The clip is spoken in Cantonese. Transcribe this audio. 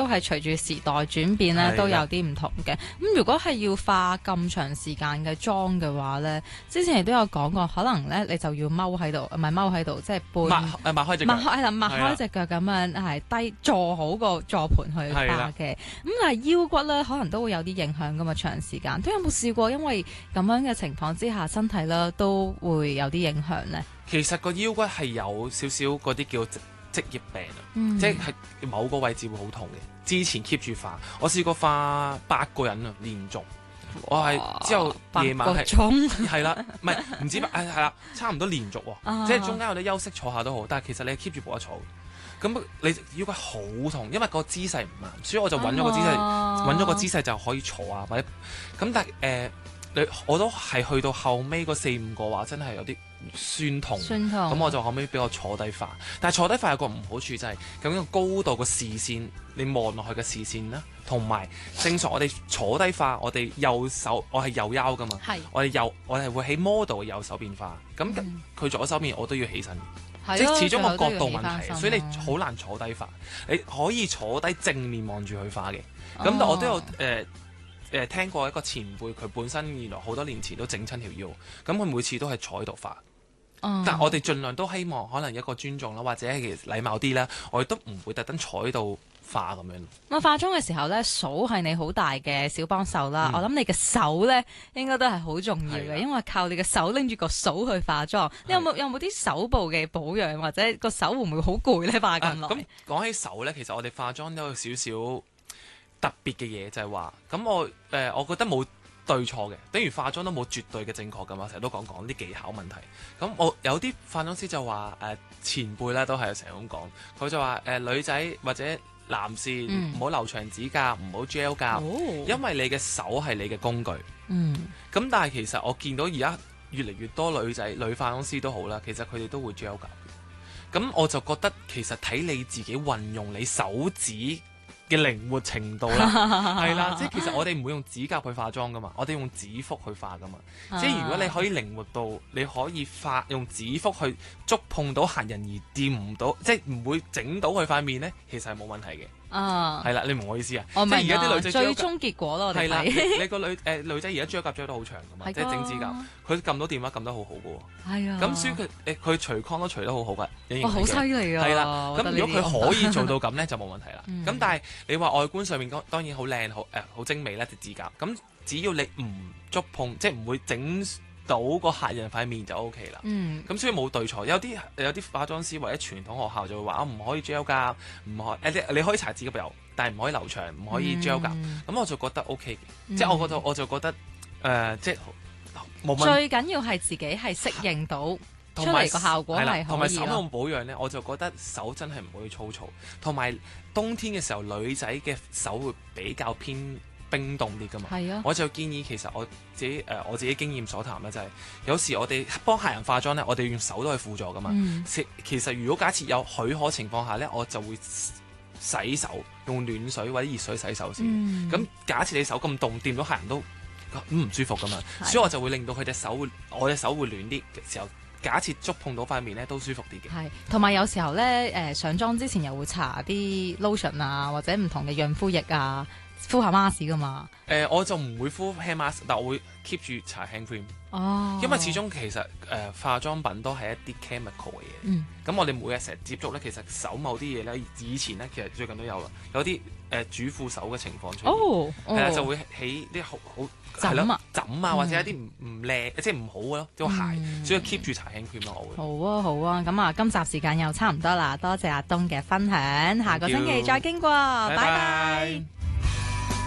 係隨住時代轉變咧，都有啲唔同嘅。咁如果係要化咁長時間嘅妝嘅話咧，之前亦都有講過，可能咧你就要踎喺度，唔係踎喺度，即係半擘開隻腳， 擘開隻腳咁樣係低坐好個坐盤去化嘅。咁但係腰骨咧，可能都會有啲影響噶嘛，長時間都有冇試過？因為咁樣嘅情況之下，身體咧都會有啲影響咧。 其實個腰骨係有少少嗰啲叫職業病啊，即係某個位置會好痛嘅。之前 keep 住化，我試過化8個人啊，連續。我係之後夜晚係啦，唔知係啦，差唔多連續喎，即係中間有啲休息坐下都好，但係其實你係 keep 住冇得坐。咁你腰骨好痛，因為個姿勢唔啱，所以我就揾咗個姿勢就可以坐啊，或者咁。但係我都係去到後尾嗰4-5個話，真係有啲酸痛，咁我就後尾俾我坐低化。但係坐低化有個唔好處就係咁樣高度個視線，你望落去嘅視線啦，同埋正常我哋坐低化，我哋右手我係右腰噶嘛，我係會喺 model 嘅右手邊化，咁佢左手邊我都要起身。即係始終個角度問題，所以你好難坐低化。你可以坐低正面望住佢化嘅。咁但我都有聽過一個前輩，佢本身原來好多年前都整親條腰，咁佢每次都係坐喺度化。但我哋盡量都希望可能一個尊重啦，或者係禮貌啲啦，我哋都唔會特登坐喺度化咁樣。咁化妝嘅時候咧，數係你好大嘅小幫手啦。我諗你嘅手咧應該都係好重要嘅，因為靠你嘅手拎住個數去化妝。你有冇啲手部嘅保養，或者個手會唔會好攰咧？化咁耐。 咁講起手咧，其實我哋化妝都有少少特別嘅嘢，就係話咁我覺得冇對錯嘅，等於化妝都冇絕對嘅正確噶嘛，成日都講啲技巧問題。咁我有啲化妝師就話前輩咧都係成日咁講，佢就話女仔或者男士唔好留長指甲，唔好 gel 甲，因為你嘅手係你嘅工具。咁但係其實我見到而家越嚟越多女化妝師都好啦，其實佢哋都會 gel 甲。咁我就覺得其實睇你自己運用你手指嘅靈活程度啦，係啦，即係其實我哋唔會用指甲去化妝噶嘛，我哋用指腹去化噶嘛。即係如果你可以靈活到，你可以用指腹去觸碰到客人而掂唔到，即係唔會整到佢塊面咧，其實係冇問題嘅。係啦，你明我意思啊？ 我明啊。 即係而家啲女仔最終結果咯，我哋睇。 你個女仔而家遮甲遮得好長噶嘛，即係整指甲，佢撳到電話撳得好好噶喎。係啊。咁所以佢除框都除得好好噶。 好犀利啊！ 係啦。咁如果佢可以做到咁咧，就冇問題啦。咁但係你話外觀上面當然好靚好精美啦隻指甲。咁只要你唔觸碰，即係唔會整到個客人塊面就 O K 啦。咁所以冇對錯。有啲化妝師或者傳統學校就會話唔可以 gel 甲，唔可你可以搽指甲油，但係唔可以留長，唔可以 gel 甲。咁我就覺得 O K 嘅，即係我就覺得即係冇問題。 最緊要係自己係適應到出嚟個效果係可以。 同埋手部保養咧，我就覺得手真係唔可以粗糙。同埋冬天嘅時候，女仔嘅手會比較偏冰凍啲噶嘛，我就建議其實我自己經驗所談咧，就係有時我哋幫客人化妝咧，我哋用手都係輔助噶嘛。其實如果假設有許可情況下咧，我就會洗手，用暖水或者熱水洗手先。咁假設你手咁凍，掂到客人都唔舒服噶嘛，所以我就會令到我隻手會暖啲嘅時候，假設觸碰到塊面咧都舒服啲嘅。係， 同埋有時候咧上妝之前又會搽啲 lotion 啊，或者唔同嘅潤膚液啊。敷下 mask 噶嘛？ 我就唔會敷 hand mask，但我會 keep 住搽 hand cream。因為始終其實化妝品都係一啲 chemical 嘅嘢。咁我哋每日成日接觸咧，其實手某啲嘢咧，以前咧其實最近都有啦，有啲主婦手嘅情況出現。係啦，就會起啲好疹啊，或者一啲唔靚，即係唔好嘅咯，啲鞋，所以 keep 住搽 hand cream 咯，我會。 好啊，咁啊，今集時間又差唔多啦，多謝阿東嘅分享，下個星期再經過，拜拜。